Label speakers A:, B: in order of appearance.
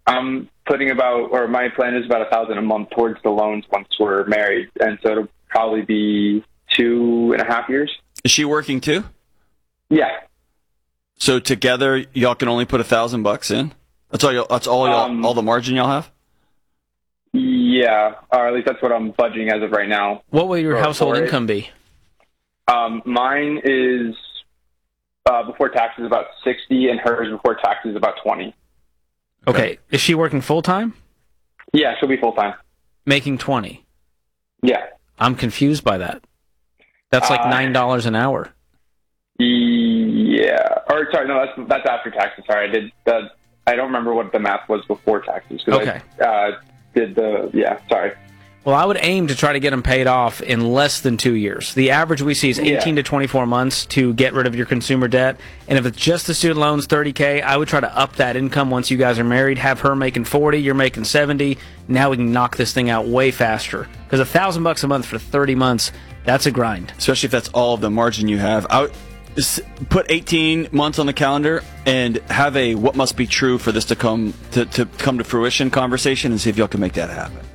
A: I'm putting my plan is about $1,000 a month towards the loans once we're married, and so it'll probably be 2.5 years.
B: Is she working too?
A: Yeah.
B: So together, y'all can only put $1,000 in. That's all. All the margin y'all have.
A: Yeah, or at least that's what I'm budgeting as of right now.
C: What will your household income be?
A: Mine is before taxes about 60, and hers before taxes about 20.
C: Okay. Is she working full time?
A: Yeah, she'll be full time.
C: Making 20.
A: Yeah.
C: I'm confused by that. That's like $9 an hour.
A: Yeah. Or sorry, no, that's after taxes. Sorry, I don't remember what the math was before taxes.
C: Okay.
A: Sorry.
C: Well, I would aim to try to get them paid off in less than 2 years. The average we see is 18 to 24 months to get rid of your consumer debt. And if it's just the student loans, $30K, I would try to up that income once you guys are married. Have her making 40, you're making 70. Now we can knock this thing out way faster. Because $1,000 a month for 30 months, that's a grind.
B: Especially if that's all of the margin you have. I would put 18 months on the calendar and have a what must be true for this to come to fruition conversation and see if y'all can make that happen.